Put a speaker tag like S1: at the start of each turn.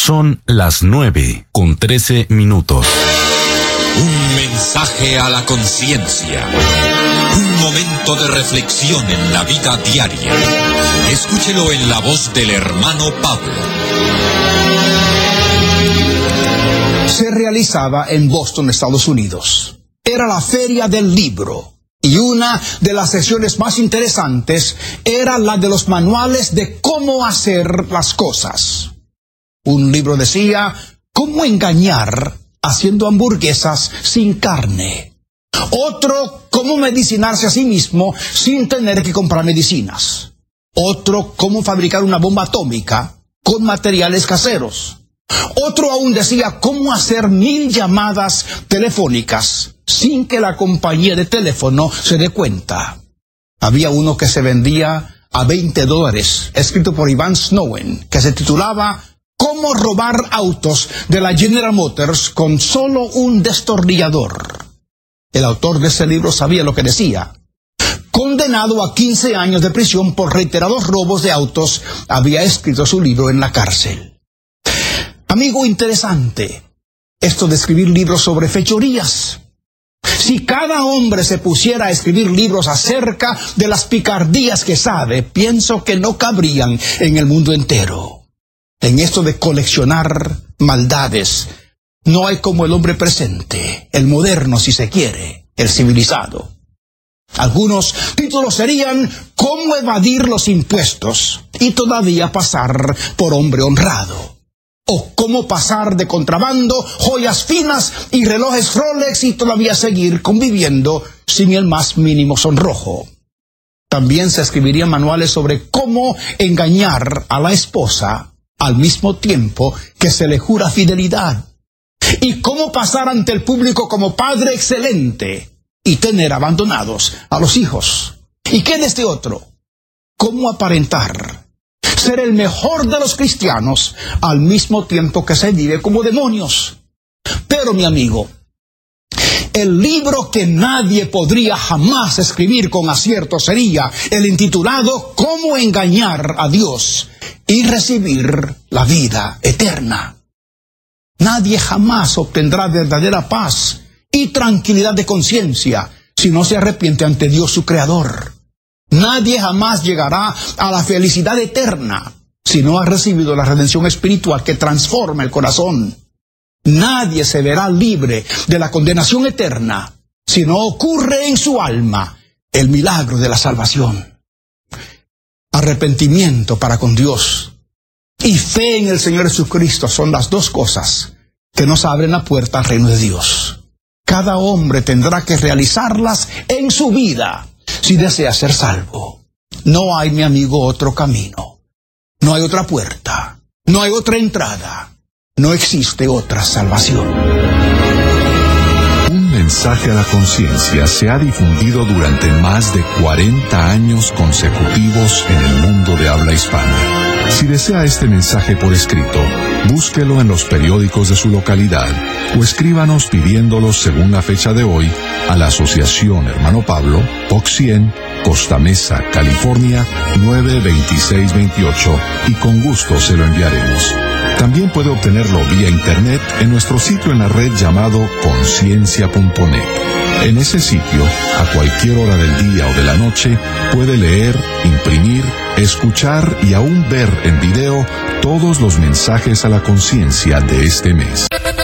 S1: Son las 9:13.
S2: Un mensaje a la conciencia. Un momento de reflexión en la vida diaria. Escúchelo en la voz del hermano Pablo.
S3: Se realizaba en Boston, Estados Unidos. Era la Feria del Libro. Y una de las sesiones más interesantes era la de los manuales de cómo hacer las cosas. Un libro decía, cómo engañar haciendo hamburguesas sin carne. Otro, cómo medicinarse a sí mismo sin tener que comprar medicinas. Otro, cómo fabricar una bomba atómica con materiales caseros. Otro aún decía cómo hacer 1000 llamadas telefónicas sin que la compañía de teléfono se dé cuenta. Había uno que se vendía a $20, escrito por Ivan Snowen, que se titulaba Cómo robar autos de la General Motors con solo un destornillador. El autor de ese libro sabía lo que decía. Condenado a 15 años de prisión por reiterados robos de autos, había escrito su libro en la cárcel. Amigo, interesante esto de escribir libros sobre fechorías. Si cada hombre se pusiera a escribir libros acerca de las picardías que sabe, pienso que no cabrían en el mundo entero. En esto de coleccionar maldades, no hay como el hombre presente, el moderno si se quiere, el civilizado. Algunos títulos serían cómo evadir los impuestos y todavía pasar por hombre honrado. O cómo pasar de contrabando, joyas finas y relojes Rolex y todavía seguir conviviendo sin el más mínimo sonrojo. También se escribirían manuales sobre cómo engañar a la esposa al mismo tiempo que se le jura fidelidad. Y cómo pasar ante el público como padre excelente y tener abandonados a los hijos. ¿Y qué de este otro? Cómo aparentar ser el mejor de los cristianos al mismo tiempo que se vive como demonios. Pero mi amigo, el libro que nadie podría jamás escribir con acierto sería el intitulado Cómo engañar a Dios y recibir la vida eterna. Nadie jamás obtendrá verdadera paz y tranquilidad de conciencia si no se arrepiente ante Dios su Creador. Nadie jamás llegará a la felicidad eterna si no ha recibido la redención espiritual que transforma el corazón. Nadie se verá libre de la condenación eterna si no ocurre en su alma el milagro de la salvación. Arrepentimiento para con Dios y fe en el Señor Jesucristo son las dos cosas que nos abren la puerta al reino de Dios. Cada hombre tendrá que realizarlas en su vida si desea ser salvo. No hay, mi amigo, otro camino. No hay otra puerta. No hay otra entrada. No existe otra salvación.
S1: Un mensaje a la conciencia se ha difundido durante más de 40 años consecutivos en el mundo de habla hispana. Si desea este mensaje por escrito, búsquelo en los periódicos de su localidad o escríbanos pidiéndolos según la fecha de hoy a la Asociación Hermano Pablo, POC 100, Costa Mesa, California, 92628 y con gusto se lo enviaremos. También puede obtenerlo vía internet en nuestro sitio en la red llamado conciencia.net. En ese sitio, a cualquier hora del día o de la noche, puede leer, imprimir, escuchar y aún ver en video todos los mensajes a la conciencia de este mes.